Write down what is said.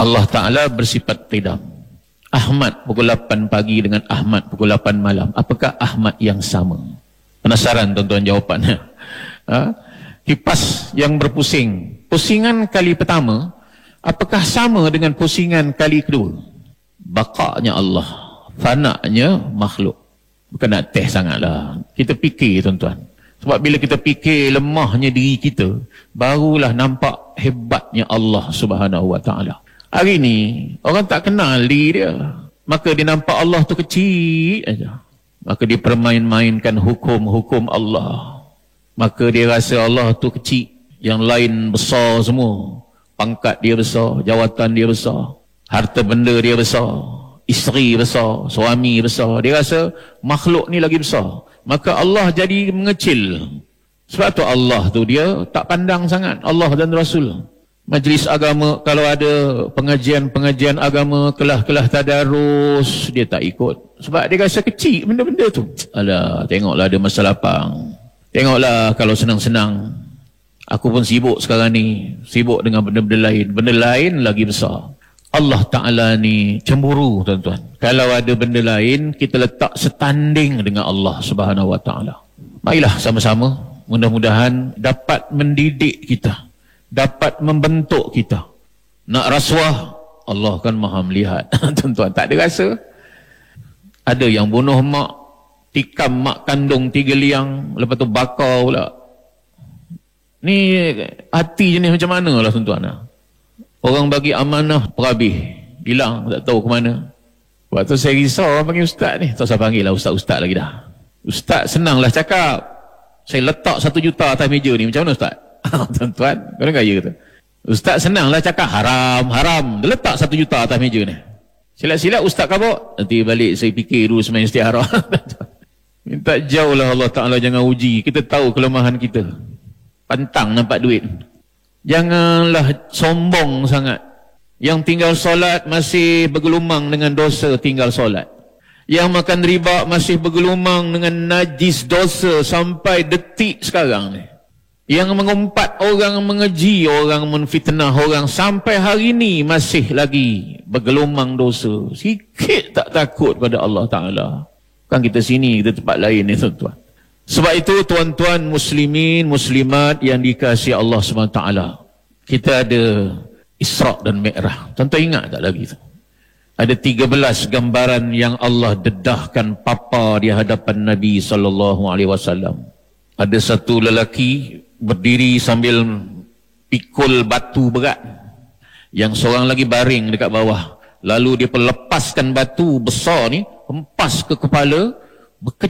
Allah Ta'ala bersifat qidam. Ahmad pukul 8 pagi dengan Ahmad pukul 8 malam. Apakah Ahmad yang sama? Penasaran tuan-tuan jawapannya? Kipas yang berpusing, pusingan kali pertama, apakah sama dengan pusingan kali kedua? Baqa'nya Allah, fana'nya makhluk. Bukan nak teh sangatlah. Kita fikir tuan-tuan. Sebab bila kita fikir lemahnya diri kita, barulah nampak hebatnya Allah Subhanahu Wa Ta'ala. Hari ni, orang tak kenal diri dia. Maka dia nampak Allah tu kecil aja. Maka dia permain-mainkan hukum-hukum Allah. Maka dia rasa Allah tu kecil. Yang lain besar semua. Pangkat dia besar, jawatan dia besar, harta benda dia besar, isteri besar, suami besar. Dia rasa makhluk ni lagi besar. Maka Allah jadi mengecil. Sebab tu Allah tu dia tak pandang sangat Allah dan Rasul. Majlis agama, kalau ada pengajian-pengajian agama, kelas-kelas tadarus, dia tak ikut. Sebab dia rasa kecil benda-benda tu. Alah, tengoklah ada masa lapang. Tengoklah kalau senang-senang. Aku pun sibuk sekarang ni. Sibuk dengan benda-benda lain. Benda lain lagi besar. Allah Ta'ala ni cemburu tuan-tuan. Kalau ada benda lain, kita letak setanding dengan Allah Subhanahu Wa Ta'ala. Marilah sama-sama. Mudah-mudahan dapat mendidik kita. Dapat membentuk kita. Nak rasuah, Allah kan maha melihat. Tuan-tuan, tak ada rasa. Ada yang bunuh mak, tikam mak kandung 3 liang, lepas tu bakar pula. Ni hati jenis macam mana lah tuan-tuan. Orang bagi amanah perhabis, hilang, tak tahu ke mana. Waktu saya risau, orang panggil ustaz ni. Tak usah panggil lah ustaz-ustaz lagi dah. Ustaz senanglah cakap. Saya letak 1 juta atas meja ni, macam mana ustaz? Tuan-tuan, korang kaya kata. Ustaz senanglah cakap haram. Dia letak 1 juta atas meja ni. Silat-silat ustaz kabut. Nanti balik saya fikir dulu semain istiharah. Minta jauhlah Allah Ta'ala jangan uji. Kita tahu kelemahan kita. Pantang nampak duit. Janganlah sombong sangat. Yang tinggal solat masih bergelumang dengan dosa tinggal solat. Yang makan riba masih bergelumang dengan najis dosa sampai detik sekarang ni. Yang mengumpat orang, mengeji orang, menfitnah orang, sampai hari ini masih lagi bergelumang dosa. Sikit tak takut pada Allah Ta'ala. Kan kita sini, kita tempat lain ni tuan-tuan. Sebab itu tuan-tuan muslimin, muslimat yang dikasihi Allah SWT. Kita ada Isra' dan Mi'raj. Tuan-tuan ingat tak lagi tu? Ada 13 gambaran yang Allah dedahkan papa di hadapan Nabi SAW. Ada satu lelaki berdiri sambil pikul batu berat. Yang seorang lagi baring dekat bawah. Lalu dia lepaskan batu besar ni, hempas ke kepala,